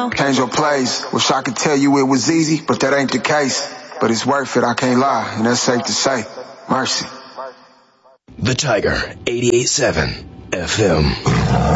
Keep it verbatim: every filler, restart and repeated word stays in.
Change your place. Wish I could tell you it was easy, but that ain't the case. But it's worth it, I can't lie, and that's safe to say. Mercy. The Tiger, eighty-eight point seven F M.